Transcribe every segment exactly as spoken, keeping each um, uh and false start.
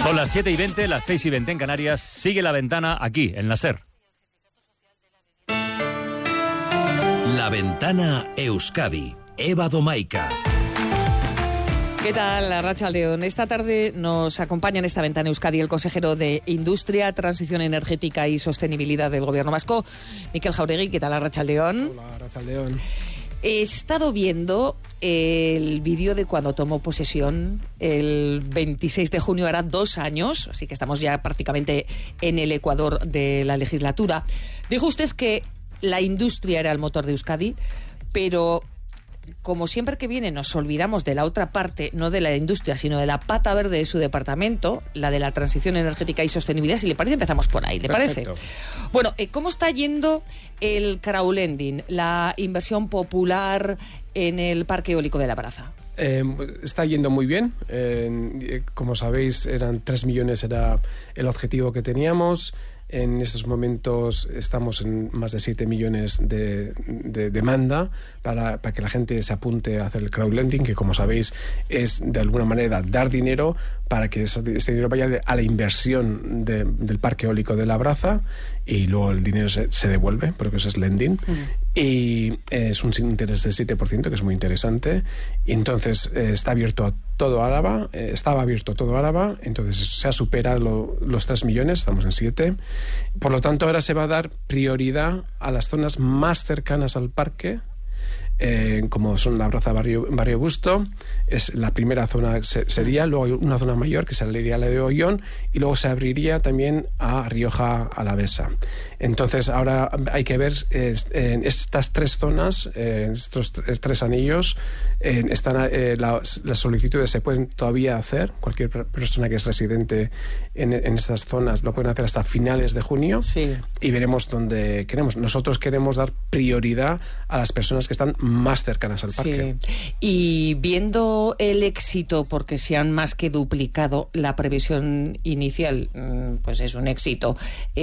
Son las siete y veinte, las seis y veinte en Canarias. Sigue La Ventana aquí, en la SER. La Ventana Euskadi. Eva Domaica. ¿Qué tal, Arratsaldeon? Esta tarde nos acompaña en esta Ventana Euskadi el consejero de Industria, Transición Energética y Sostenibilidad del Gobierno Vasco, Mikel Jauregui. ¿Qué tal, Arratsaldeon? Hola, Arratsaldeon. He estado viendo el vídeo de cuando tomó posesión el veintiséis de junio, hará dos años, así que estamos ya prácticamente en el ecuador de la legislatura. Dijo usted que la industria era el motor de Euskadi, pero como siempre que viene nos olvidamos de la otra parte, no de la industria, sino de la pata verde de su departamento, la de la transición energética y sostenibilidad. Si le parece, empezamos por ahí, ¿le Perfecto. parece? Bueno, ¿cómo está yendo el crowdlending, la inversión popular en el parque eólico de Labraza? Eh, está yendo muy bien. Eh, como sabéis, eran tres millones era el objetivo que teníamos. En estos momentos estamos en más de siete millones de, de demanda para, para que la gente se apunte a hacer el crowdlending, que como sabéis es de alguna manera dar dinero para que este dinero vaya a la inversión de, del parque eólico de Labraza y luego el dinero se, se devuelve, porque eso es lending. Mm. Y es un interés del siete por ciento, que es muy interesante. Y entonces eh, está abierto a todo Álava, eh, estaba abierto a todo Álava, entonces se ha superado los tres millones, estamos en siete. Por lo tanto, ahora se va a dar prioridad a las zonas más cercanas al parque, eh, como son Labraza, Barrio, Barrio Busto, es la primera zona se, sería, luego hay una zona mayor que sería la de Ollón y luego se abriría también a Rioja Alavesa. Entonces ahora hay que ver eh, en estas tres zonas, eh, estos tres anillos, eh, están eh, las, las solicitudes se pueden todavía hacer, cualquier persona que es residente en, en estas zonas lo pueden hacer hasta finales de junio. Sí. Y veremos dónde queremos. Nosotros queremos dar prioridad a las personas que están más cercanas al parque. Sí. Y viendo el éxito, porque se han más que duplicado la previsión inicial, pues es un éxito.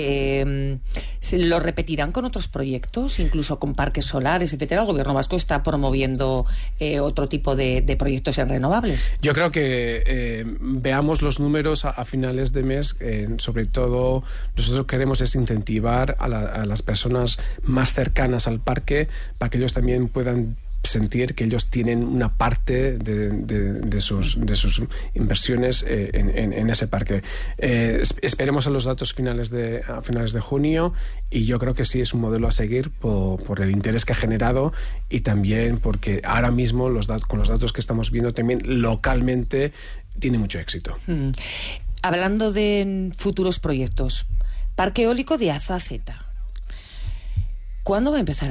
Eh, ¿Lo repetirán con otros proyectos, incluso con parques solares, etcétera? El Gobierno vasco está promoviendo eh, otro tipo de, de proyectos en renovables. Yo creo que eh, veamos los números a, a finales de mes. Eh, sobre todo, nosotros queremos es incentivar a, la, a las personas más cercanas al parque para que ellos también puedan sentir que ellos tienen una parte de, de, de, sus, de sus inversiones eh, en, en, en ese parque. Eh, esperemos a los datos finales de, a finales de junio y yo creo que sí es un modelo a seguir por, por el interés que ha generado y también porque ahora mismo los dat- con los datos que estamos viendo también localmente tiene mucho éxito. Mm. Hablando de futuros proyectos, parque eólico de Azazeta. ¿Cuándo va a empezar